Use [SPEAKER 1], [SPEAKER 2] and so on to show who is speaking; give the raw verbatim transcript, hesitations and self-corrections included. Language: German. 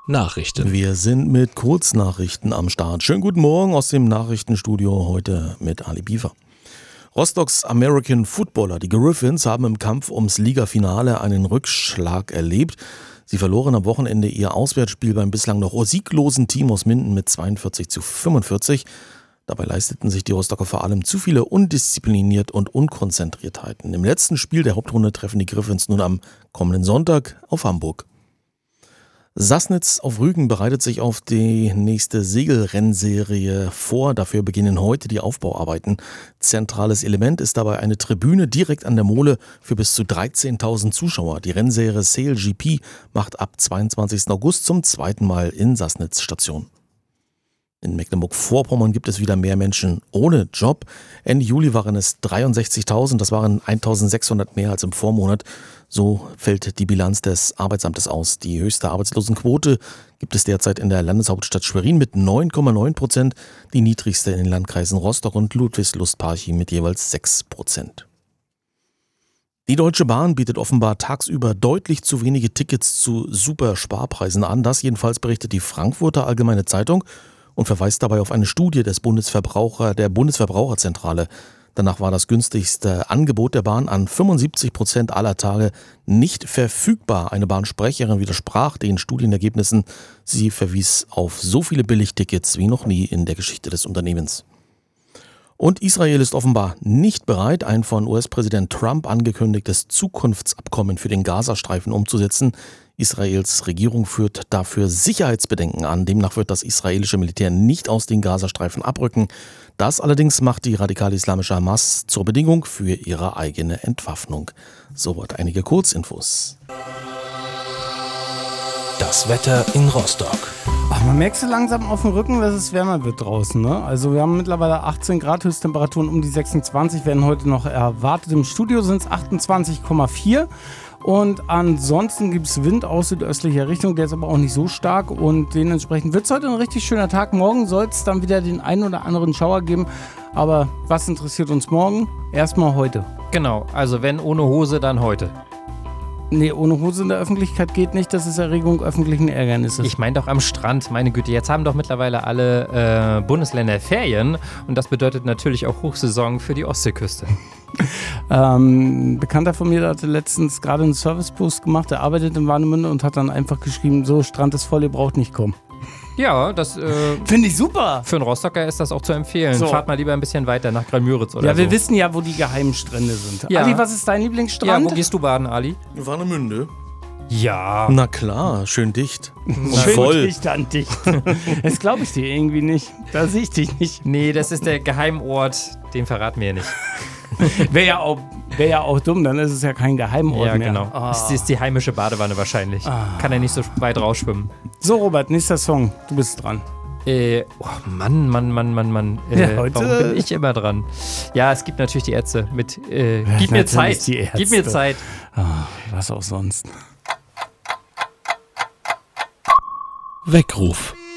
[SPEAKER 1] Nachrichten.
[SPEAKER 2] Wir sind mit Kurznachrichten am Start. Schönen guten Morgen aus dem Nachrichtenstudio, heute mit Ali Biefer. Rostocks American Footballer, die Griffins, haben im Kampf ums Ligafinale einen Rückschlag erlebt. Sie verloren am Wochenende ihr Auswärtsspiel beim bislang noch sieglosen Team aus Minden mit zweiundvierzig zu fünfundvierzig. Dabei leisteten sich die Rostocker vor allem zu viele Undiszipliniert und Unkonzentriertheiten. Im letzten Spiel der Hauptrunde treffen die Griffins nun am kommenden Sonntag auf Hamburg. Sassnitz auf Rügen bereitet sich auf die nächste Segelrennserie vor. Dafür beginnen heute die Aufbauarbeiten. Zentrales Element ist dabei eine Tribüne direkt an der Mole für bis zu dreizehntausend Zuschauer. Die Rennserie Sail G P macht ab zweiundzwanzigsten August zum zweiten Mal in Sassnitz Station. In Mecklenburg-Vorpommern gibt es wieder mehr Menschen ohne Job. Ende Juli waren es dreiundsechzigtausend, das waren eintausendsechshundert mehr als im Vormonat. So fällt die Bilanz des Arbeitsamtes aus. Die höchste Arbeitslosenquote gibt es derzeit in der Landeshauptstadt Schwerin mit neun Komma neun Prozent, die niedrigste in den Landkreisen Rostock und Ludwigslust-Parchim mit jeweils sechs Prozent. Die Deutsche Bahn bietet offenbar tagsüber deutlich zu wenige Tickets zu Supersparpreisen an. Das jedenfalls berichtet die Frankfurter Allgemeine Zeitung und verweist dabei auf eine Studie des Bundesverbraucher, der Bundesverbraucherzentrale. Danach war das günstigste Angebot der Bahn an fünfundsiebzig Prozent aller Tage nicht verfügbar. Eine Bahnsprecherin widersprach den Studienergebnissen. Sie verwies auf so viele Billigtickets wie noch nie in der Geschichte des Unternehmens. Und Israel ist offenbar nicht bereit, ein von U S-Präsident Trump angekündigtes Zukunftsabkommen für den Gazastreifen umzusetzen. Israels Regierung führt dafür Sicherheitsbedenken an. Demnach wird das israelische Militär nicht aus den Gazastreifen abrücken. Das allerdings macht die radikal-islamische Hamas zur Bedingung für ihre eigene Entwaffnung. Soweit einige Kurzinfos.
[SPEAKER 1] Das Wetter in Rostock.
[SPEAKER 3] Ach, man merkt so langsam auf dem Rücken, dass es wärmer wird draußen. Ne? Also wir haben mittlerweile achtzehn Grad, Höchsttemperaturen um die sechsundzwanzig, werden heute noch erwartet. Im Studio sind es achtundzwanzig Komma vier. Und ansonsten gibt es Wind aus südöstlicher Richtung, der ist aber auch nicht so stark und dementsprechend wird es heute ein richtig schöner Tag. Morgen soll es dann wieder den einen oder anderen Schauer geben, aber was interessiert uns morgen? Erstmal heute.
[SPEAKER 4] Genau, also wenn ohne Hose, dann heute.
[SPEAKER 3] Nee, ohne Hose in der Öffentlichkeit geht nicht, das ist Erregung öffentlichen Ärgernisses.
[SPEAKER 4] Ich meine doch am Strand, meine Güte, jetzt haben doch mittlerweile alle äh, Bundesländer Ferien und das bedeutet natürlich auch Hochsaison für die Ostseeküste.
[SPEAKER 3] ähm, ein Bekannter von mir hatte letztens gerade einen Servicepost gemacht, der arbeitet in Warnemünde und hat dann einfach geschrieben, so, Strand ist voll, ihr braucht nicht kommen.
[SPEAKER 4] Ja, das äh,
[SPEAKER 3] finde ich super.
[SPEAKER 4] Für einen Rostocker ist das auch zu empfehlen.
[SPEAKER 3] So.
[SPEAKER 4] Fahrt mal lieber ein bisschen weiter nach Graal-Müritz oder so.
[SPEAKER 3] Ja, wir wissen ja, wo die geheimen Strände sind.
[SPEAKER 4] Ja.
[SPEAKER 3] Ali, was ist dein Lieblingsstrand?
[SPEAKER 4] Ja, wo gehst du baden, Ali?
[SPEAKER 2] Warnemünde.
[SPEAKER 4] Ja.
[SPEAKER 2] Na klar, schön dicht. Und
[SPEAKER 3] Schön
[SPEAKER 2] voll.
[SPEAKER 3] dicht an dicht. Das glaube ich dir irgendwie nicht. Da sehe ich dich nicht.
[SPEAKER 4] Nee, das ist der Geheimort, den verraten wir ja nicht.
[SPEAKER 3] Wäre ja, auch, wär ja auch dumm, dann ist es ja kein Geheimort
[SPEAKER 4] ja,
[SPEAKER 3] mehr.
[SPEAKER 4] genau.
[SPEAKER 3] Ah.
[SPEAKER 4] Das ist die heimische Badewanne wahrscheinlich.
[SPEAKER 3] Ah.
[SPEAKER 4] Kann er nicht so weit rausschwimmen.
[SPEAKER 3] So, Robert, nächster Song. Du bist dran.
[SPEAKER 4] Äh, oh Mann, Mann, Mann, Mann, Mann. Äh,
[SPEAKER 3] Ja, heute-
[SPEAKER 4] warum bin ich immer dran? Ja, es gibt natürlich die Ärzte mit äh, Gib mir
[SPEAKER 3] natürlich
[SPEAKER 4] Zeit.
[SPEAKER 3] die Ärzte.
[SPEAKER 4] Gib mir Zeit.
[SPEAKER 3] Ah, was auch sonst.
[SPEAKER 1] Weckruf.